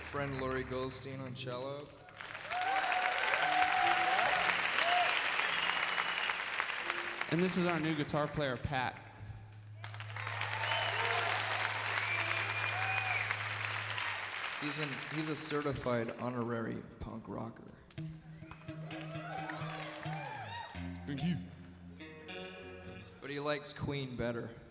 friend Laurie Goldstein on cello. And this is our new guitar player, Pat. He's a certified honorary punk rocker. Thank you. But he likes Queen better.